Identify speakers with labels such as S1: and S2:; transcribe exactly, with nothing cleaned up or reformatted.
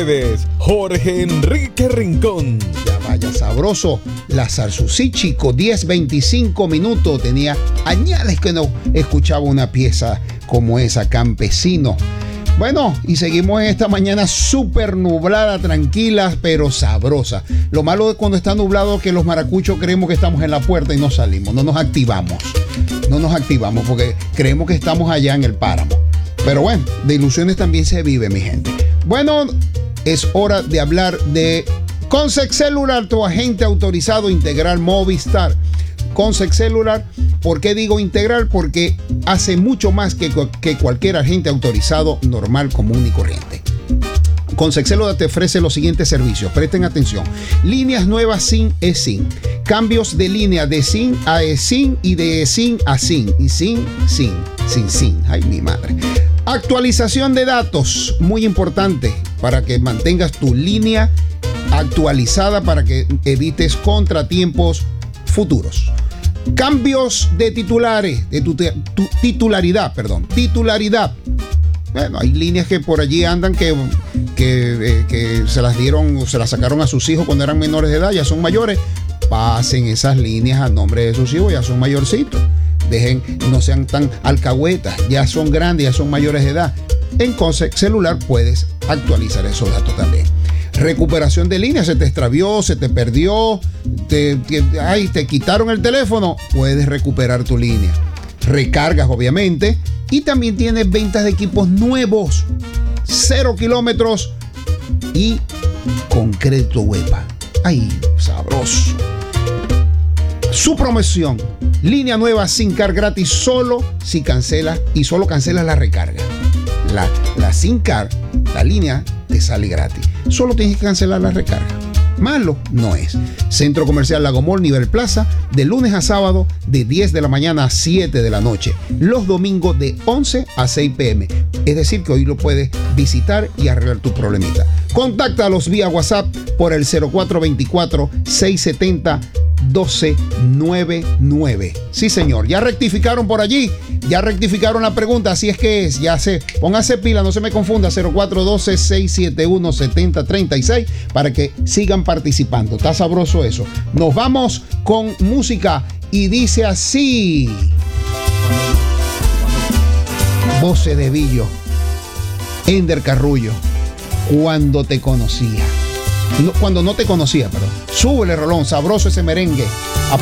S1: Jorge Enrique Rincón.
S2: Ya vaya sabroso. La Salsucí, chico, diez veinticinco minutos. Tenía añales que no escuchaba una pieza como esa, Campesino. Bueno, y seguimos en esta mañana súper nublada, tranquila, pero sabrosa. Lo malo de cuando está nublado es que los maracuchos creemos que estamos en la puerta y no salimos, no nos activamos. No nos activamos porque creemos que estamos allá en el páramo. Pero bueno, de ilusiones también se vive, mi gente. Bueno, es hora de hablar de Consex Celular, tu agente autorizado integral Movistar. Consex Celular, ¿por qué digo integral? Porque hace mucho más que, que cualquier agente autorizado normal, común y corriente. Consex Celular te ofrece los siguientes servicios. Presten atención. Líneas nuevas SIM eSIM. Cambios de línea de SIM a eSIM y de eSIM a SIM. Y SIM, SIM, sin SIM. Ay, mi madre. Actualización de datos, muy importante para que mantengas tu línea actualizada para que evites contratiempos futuros. Cambios de titulares, de tu, tu titularidad, perdón, titularidad. Bueno, hay líneas que por allí andan que, que, eh, que se las dieron o se las sacaron a sus hijos cuando eran menores de edad, ya son mayores. Pasen esas líneas a nombre de sus hijos, ya son mayorcitos. Dejen, no sean tan alcahuetas, ya son grandes, ya son mayores de edad. En Consex Celular puedes actualizar esos datos también. Recuperación de línea, se te extravió, se te perdió, te, te, ay, te quitaron el teléfono, puedes recuperar tu línea. Recargas, obviamente, y también tienes ventas de equipos nuevos, cero kilómetros y con crédito huepa. Ay, sabroso. Su promoción, línea nueva SIM card gratis solo si cancelas y solo cancelas la recarga. La, la SIM card, la línea, te sale gratis. Solo tienes que cancelar la recarga. Malo no es. Centro Comercial Lago Mall, Nivel Plaza, de lunes a sábado, de diez de la mañana a siete de la noche. Los domingos de once a seis pm. Es decir, que hoy lo puedes visitar y arreglar tu problemita. Contáctalos vía WhatsApp por el cero cuatro dos cuatro, seis siete cero, doce noventa y nueve. Sí, señor, ya rectificaron por allí, ya rectificaron la pregunta, así es que es, ya sé, póngase pila, no se me confunda, cero cuatro uno dos, seis siete uno, siete cero tres seis para que sigan participando. Está sabroso eso. Nos vamos con música y dice así. Voces de Billo, Ender Carrullo, cuando te conocía. No, cuando no te conocía, perdón. Súbele, Rolón, sabroso ese merengue.